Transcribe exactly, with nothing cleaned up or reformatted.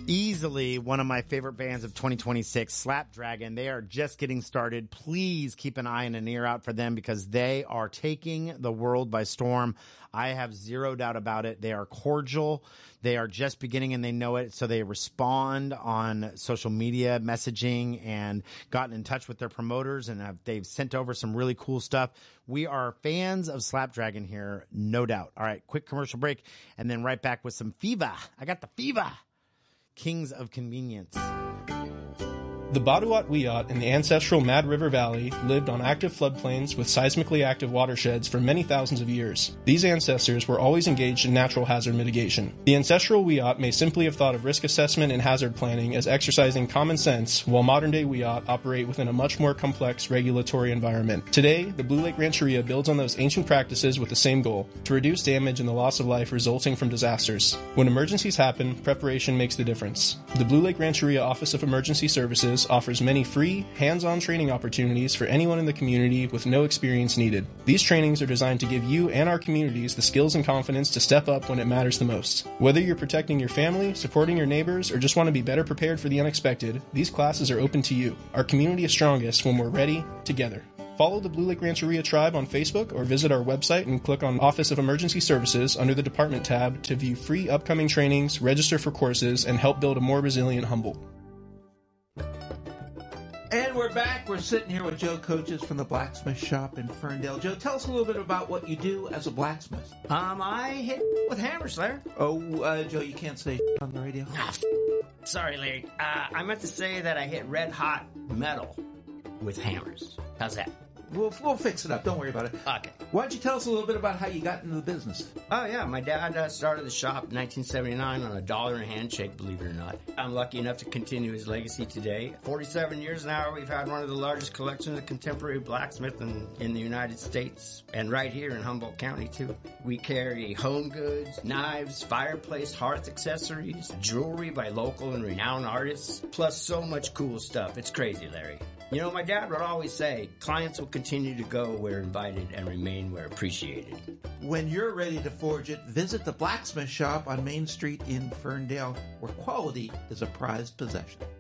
Easily one of my favorite bands of twenty twenty-six, Slapdragon. They are just getting started. Please keep an eye and an ear out for them because they are taking the world by storm. I have zero doubt about it. They are cordial. They are just beginning and they know it. So they respond on social media messaging and gotten in touch with their promoters and have, they've sent over some really cool stuff. We are fans of Slapdragon here, no doubt. All right, quick commercial break and then right back with some fever. I got the fever. Kings of Convenience. The Baduat Wiyot in the ancestral Mad River Valley lived on active floodplains with seismically active watersheds for many thousands of years. These ancestors were always engaged in natural hazard mitigation. The ancestral Wiyot may simply have thought of risk assessment and hazard planning as exercising common sense, while modern-day Wiyot operate within a much more complex regulatory environment. Today, the Blue Lake Rancheria builds on those ancient practices with the same goal, to reduce damage and the loss of life resulting from disasters. When emergencies happen, preparation makes the difference. The Blue Lake Rancheria Office of Emergency Services offers many free, hands-on training opportunities for anyone in the community with no experience needed. These trainings are designed to give you and our communities the skills and confidence to step up when it matters the most. Whether you're protecting your family, supporting your neighbors, or just want to be better prepared for the unexpected, these classes are open to you. Our community is strongest when we're ready, together. Follow the Blue Lake Rancheria Tribe on Facebook or visit our website and click on Office of Emergency Services under the Department tab to view free upcoming trainings, register for courses, and help build a more resilient Humboldt. And we're back. We're sitting here with Joe Coaches from the blacksmith shop in Ferndale. Joe, tell us a little bit about what you do as a blacksmith. Um, I hit with hammers, Larry. Oh, uh, Joe, you can't say on the radio. Oh, f- sorry, Larry. Uh, I meant to say that I hit red hot metal with hammers. How's that? We'll, we'll fix it up. Don't worry about it. Okay. Why don't you tell us a little bit about how you got into the business? Oh, yeah. My dad uh, started the shop in nineteen seventy-nine on a dollar and a handshake, believe it or not. I'm lucky enough to continue his legacy today. forty-seven years now, we've had one of the largest collections of contemporary blacksmith in, in the United States, and right here in Humboldt County, too. We carry home goods, knives, fireplace, hearth accessories, jewelry by local and renowned artists, plus so much cool stuff. It's crazy, Larry. You know, my dad would always say, clients will continue to go where invited and remain where appreciated. When you're ready to forge it, visit the blacksmith shop on Main Street in Ferndale, where quality is a prized possession.